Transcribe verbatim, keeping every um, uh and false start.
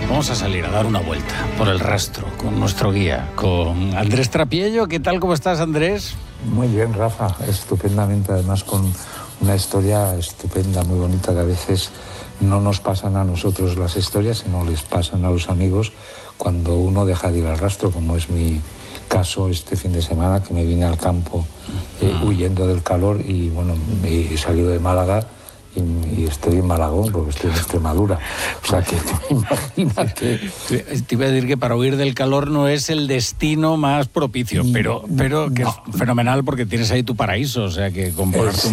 Vamos a salir a dar una vuelta por el rastro con nuestro guía, con Andrés Trapiello. ¿Qué tal? ¿Cómo estás, Andrés? Muy bien, Rafa. Estupendamente, además con una historia estupenda, muy bonita, que a veces no nos pasan a nosotros las historias, sino les pasan a los amigos cuando uno deja de ir al rastro, como es mi caso este fin de semana, que me vine al campo eh, huyendo del calor y bueno, he salido de Málaga y, y estoy en Malagón porque estoy en Extremadura. O sea que imagínate. Te iba a decir que para huir del calor no es el destino más propicio, pero, pero que es fenomenal porque tienes ahí tu paraíso, o sea que comparto